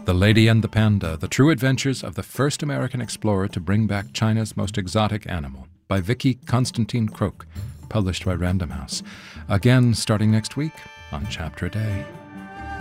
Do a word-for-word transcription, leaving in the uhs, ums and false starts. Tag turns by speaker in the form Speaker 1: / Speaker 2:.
Speaker 1: The Lady and the Panda, The True Adventures of the First American Explorer to Bring Back China's Most Exotic Animal, by Vicky Constantine Croak, published by Random House. Again, starting next week on Chapter a Day.